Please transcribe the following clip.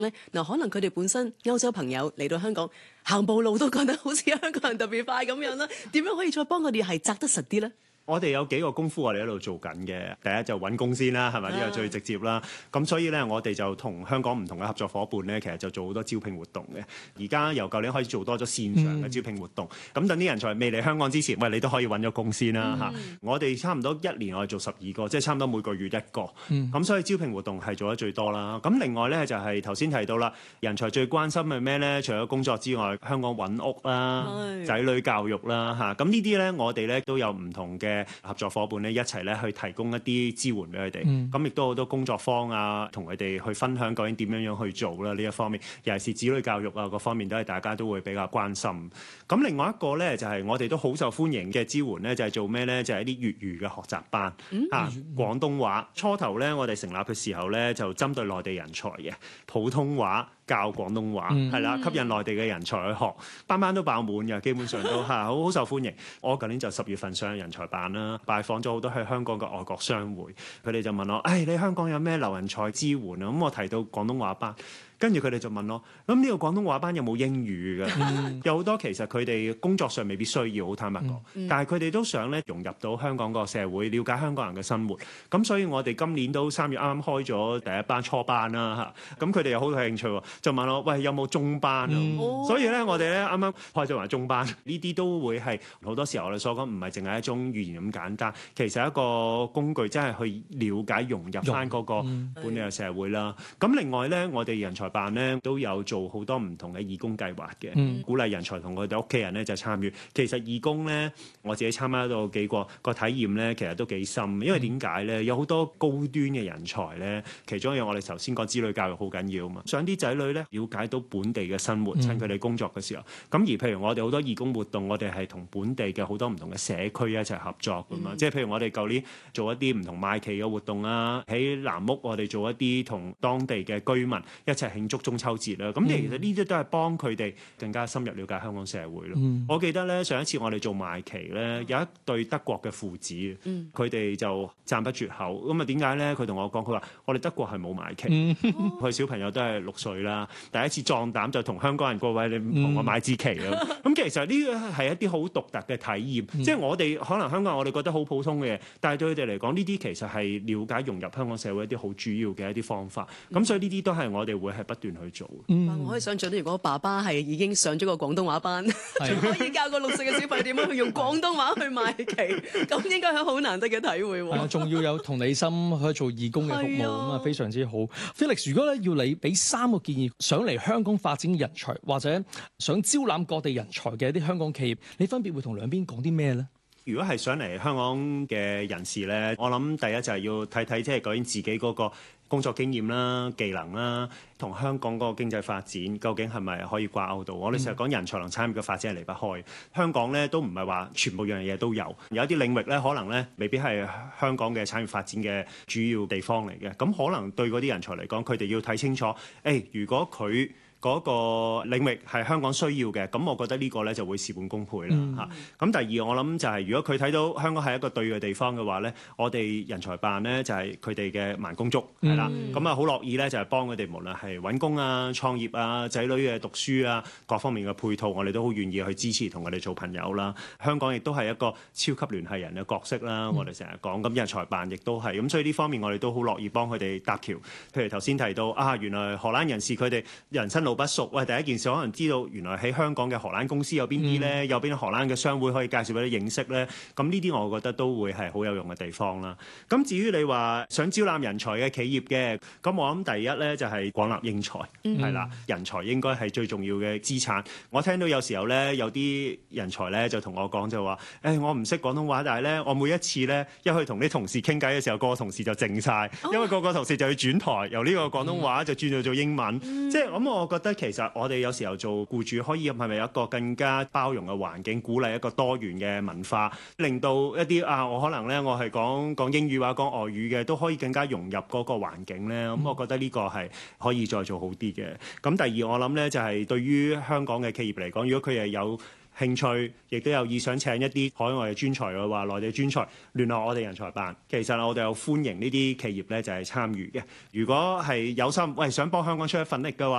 咧，嗱，可能佢哋本身歐洲朋友嚟到香港行步路都覺得好似香港人特別快咁樣啦，點樣可以再幫佢哋係紮得實啲咧？ 我哋有幾個功夫我哋喺度做緊嘅，第一就揾工先啦，係咪？呢個最直接啦。咁所以咧，我哋就同香港唔同嘅合作伙伴咧，其實就做好多招聘活動嘅。而家由舊年開始做多咗線上嘅招聘活動。咁等啲人才未嚟香港之前，喂，你都可以揾咗工先啦嚇。我哋差唔多一年我哋做12個，即係差唔多每個月1個。咁所以招聘活動係做得最多啦。咁另外咧就係頭先提到啦，人才最關心係咩咧？除咗工作之外，香港揾屋啦、仔女教育啦嚇。咁呢啲咧，我哋咧都有唔同嘅合作伙伴咧一齊咧去提供一啲支援俾佢哋，咁亦都好多工作坊啊，同佢哋去分享究竟點樣去做啦呢一方面，尤其是子女教育啊各方面都係大家都會比較關心。咁另外一個咧就係我哋都好受歡迎嘅支援咧，就係做咩咧？就係一啲粵語嘅學習班廣東話。初頭咧我哋成立嘅時候咧就針對內地人才嘅普通話教廣東話係啦，吸引內地嘅人才去學，班班都爆滿嘅，基本上都好受歡迎。我舊年就10月份上人才辦啦，拜訪咗好多去香港嘅外國商會，佢哋就問我：你香港有咩留人才支援啊？咁我提到廣東話班。跟住佢哋就問我，咁呢個廣東話班有冇英語嘅？有好多其實佢哋工作上未必需要，好坦白講，但係佢哋都想咧融入到香港個社會，了解香港人嘅生活。咁所以我哋今年都3月啱啱開咗第一班初班啦嚇。咁佢哋又好有興趣，就問我：喂，有冇中班啊？所以咧，我哋咧啱啱開咗埋中班，呢啲都會係好多時候我哋所講，唔係淨係一種語言咁簡單，其實一個工具真係去了解融入翻嗰個本地嘅社會啦。咁另外咧，我哋人才辦咧都有做好多唔同嘅義工計劃嘅，鼓勵人才同佢哋屋企人咧就參與。其實義工咧，我自己參加到幾個體驗咧，其實都幾深。因為點解咧？有好多高端嘅人才咧，其中一樣我哋頭先講子女教育好緊要啊嘛，想啲仔女咧了解到本地嘅生活，趁佢哋工作嘅時候。咁而譬如我哋好多義工活動，我哋係同本地嘅好多唔同嘅社區一齊合作噶嘛。即係譬如我哋舊年做一啲唔同賣旗嘅活動啊，喺南屋我哋做一啲同當地嘅居民一齊慶祝中秋節啦，咁其實呢啲都係幫佢哋更加深入了解香港社會咯。我記得咧上一次我哋做賣旗咧，有一對德國嘅父子，佢哋就讚不絕口。咁啊點解咧？佢同我講，佢話我哋德國係冇賣旗，佢小朋友都係6歲啦，第一次壯膽就同香港人各位，你同我買支旗啊！咁其實呢個係一啲好獨特嘅體驗，即係我哋可能香港人我哋覺得好普通嘅嘢，但係對佢哋嚟講，呢啲其實係了解融入香港社會一啲好主要嘅一啲方法。咁所以呢啲都係我哋會係不斷去做。 我可以想象到，如果爸爸係已經上咗個廣東話班，仲可以教個6歲嘅小朋友點樣去用廣東話去賣旗，咁應該係好難得嘅體會喎。 仲要有同理心去做義工嘅服務，咁非常之好。Felix， 如果咧要你俾3個建議，想嚟香港發展嘅人才，或者想招攬各地人才嘅一啲香港企業，你分別會同兩邊講啲咩咧？ 如果係想嚟香港嘅人士咧，我諗第一就係要睇睇即係究竟自己嗰個工作經驗啦、技能啦，同香港嗰個經濟發展究竟係咪可以掛鈎到？我哋成日講人才同產業嘅發展係離不開。香港咧都唔係話全部樣嘢都有，有一啲領域咧可能咧未必係香港嘅產業發展嘅主要地方嚟嘅。咁可能對嗰啲人才嚟講，佢哋要睇清楚，如果佢嗰個領域係香港需要嘅，咁我覺得呢個咧就會事半功倍啦嚇。咁第二我諗就係如果佢睇到香港係一個對嘅地方嘅話咧，我哋人才辦咧就係佢哋嘅慢工足係啦，咁啊好樂意咧就係幫佢哋無論係揾工啊、創業啊、仔女嘅讀書啊各方面嘅配套，我哋都好願意去支持同佢哋做朋友啦。香港亦都係一個超級聯繫人嘅角色啦，我哋成日講，咁人才辦亦都係，咁所以呢方面我哋都好樂意幫佢哋搭橋。譬如頭先提到原來荷蘭人士佢哋人生路不熟，第一件事可能知道原來喺香港嘅荷蘭公司有邊啲咧，有邊啲荷蘭嘅商會可以介紹俾你認識咧。咁呢啲我覺得都會係好有用嘅地方啦。咁至於你話想招攬人才嘅企業嘅，咁我諗第一咧就係廣納英才，係啦，人才應該係最重要嘅資產。我聽到有時候咧有啲人才咧就同我講就話，我唔識廣東話，但係咧我每一次咧一去同啲同事傾偈嘅時候，個個同事就靜晒，因為個個同事就要轉台，由呢個廣東話就轉做英文。即係咁，我覺得其實我哋有時候做僱主可以係咪有一個更加包容嘅環境，鼓勵一個多元嘅文化，令到一啲我可能咧我係講英語或者講外語嘅，都可以更加融入嗰個環境咧。咁我覺得呢個係可以再做好啲嘅。咁第二我諗咧就係對於香港嘅企業嚟講，如果佢係有興趣，亦都有意想請一啲海外嘅專才嘅話，內地專才聯絡我哋人才辦。其實我哋有歡迎呢啲企業咧就係參與嘅。如果係有心，想幫香港出一份力嘅話，